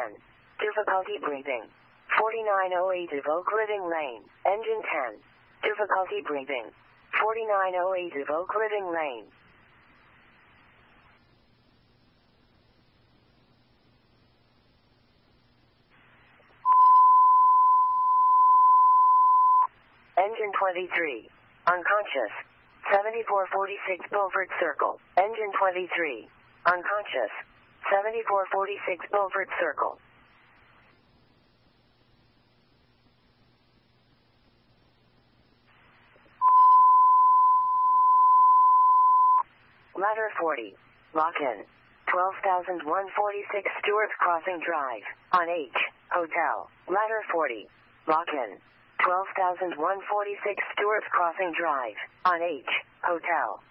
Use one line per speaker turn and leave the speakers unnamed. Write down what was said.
10. Difficulty breathing. 4908 of Oak Living Lane. Engine 10. Difficulty breathing. 4908 of Oak Living Lane. Engine 23. Unconscious. 7446 Beaufort Circle. Engine 23. Unconscious. 7446 Beaufort Circle. Ladder 40. Lock in. 12,146 Stewart's Crossing Drive. On H. Hotel. Ladder 40. Lock in. 12,146 Stewart's Crossing Drive. On H. Hotel.